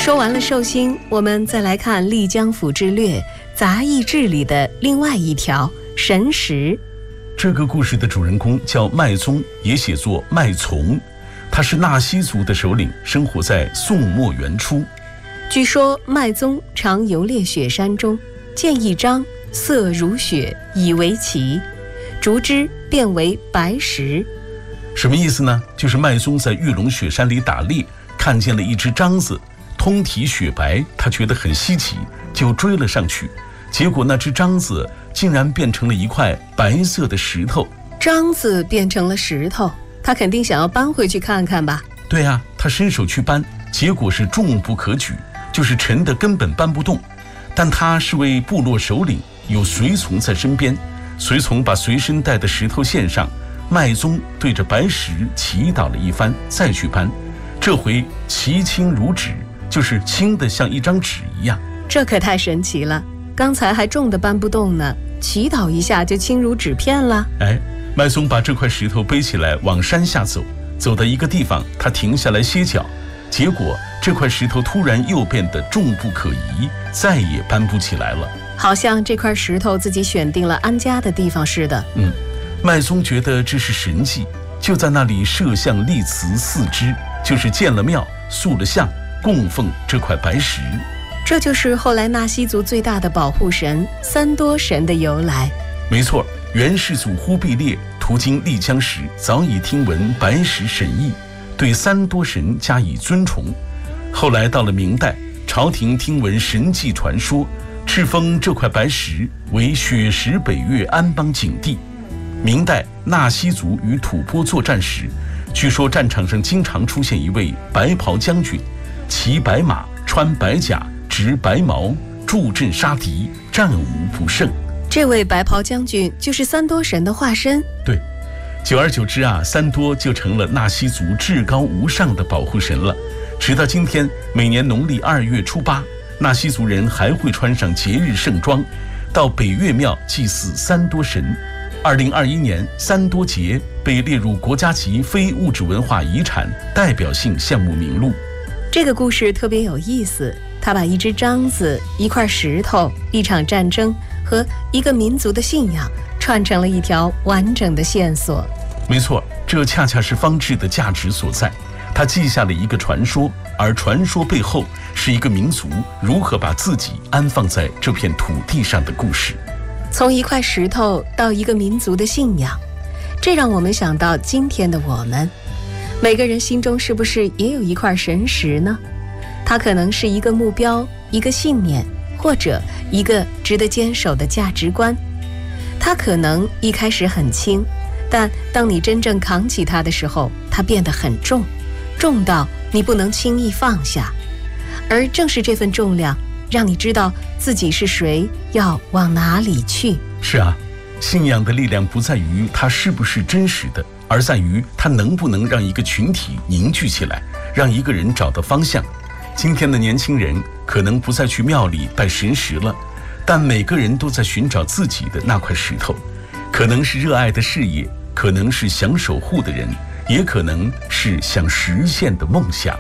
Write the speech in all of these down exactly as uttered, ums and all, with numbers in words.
说完了寿星，我们再来看丽江府之略杂役志里的另外一条神石。 这个故事的主人公叫麦宗，也写作麦从，他是纳西族的首领，生活在宋末元初。 据说麦宗常游猎雪山中，见一张色如雪，以为奇，逐之变为白石。 什么意思呢？就是麦宗在玉龙雪山里打猎，看见了一只獐子，通体雪白，他觉得很稀奇，就追了上去。结果那只獐子竟然变成了一块白色的石头。 獐子变成了石头，他肯定想要搬回去看看吧？ 对啊，他伸手去搬，结果是重不可举，就是沉的根本搬不动。但他是位部落首领，有随从在身边，随从把随身带的石头献上，麦宗对着白石祈祷了一番，再去搬，这回其轻如纸，就是轻得像一张纸一样。 这可太神奇了，刚才还重的搬不动呢，祈祷一下就轻如纸片了。 哎，麦宗把这块石头背起来往山下走，走到一个地方，他停下来歇脚，结果这块石头突然又变得重不可移，再也搬不起来了， 好像这块石头自己选定了安家的地方似的。 嗯，麦宗觉得这是神迹，就在那里设像立祠四支，就是建了庙，塑了像，供奉这块白石。 这就是后来纳西族最大的保护神三多神的由来。 没错，元世祖忽必烈途经丽江时，早已听闻白石神异，对三多神加以尊崇。后来到了明代，朝廷听闻神迹传说，敕封这块白石为雪石北岳安邦景地。明代纳西族与吐蕃作战时，据说战场上经常出现一位白袍将军，骑白马，穿白甲，执白矛，助阵杀敌，战无不胜。 这位白袍将军就是三多神的化身。 对，久而久之啊，三多就成了纳西族至高无上的保护神了。直到今天，每年农历二月初八，纳西族人还会穿上节日盛装，到北岳庙祭祀三多神。二零二一年，三多节被列入国家级非物质文化遗产代表性项目名录。 这个故事特别有意思，他把一只獐子、一块石头、一场战争和一个民族的信仰串成了一条完整的线索。 没错，这恰恰是方志的价值所在。他记下了一个传说，而传说背后是一个民族如何把自己安放在这片土地上的故事。 从一块石头到一个民族的信仰，这让我们想到今天的我们，每个人心中是不是也有一块神石呢？它可能是一个目标，一个信念，或者一个值得坚守的价值观。它可能一开始很轻，但当你真正扛起它的时候，它变得很重，重到你不能轻易放下。而正是这份重量，让你知道自己是谁，要往哪里去。 是啊，信仰的力量不在于它是不是真实的，而在于它能不能让一个群体凝聚起来，让一个人找到方向。今天的年轻人可能不再去庙里拜神石了，但每个人都在寻找自己的那块石头，可能是热爱的事业，可能是想守护的人，也可能是想实现的梦想。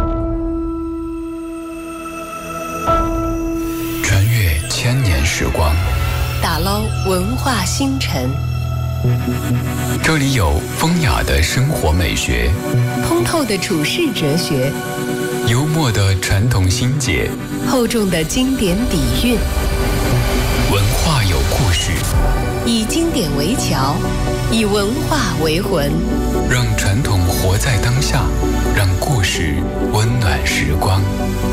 穿越千年时光， 打捞文化星辰， 这里有风雅的生活美学， 通透的处世哲学， 幽默的传统心结， 厚重的经典底蕴。 文化有故事， 以经典为桥，以文化为魂， 让传统活在当下，让故事温暖时光。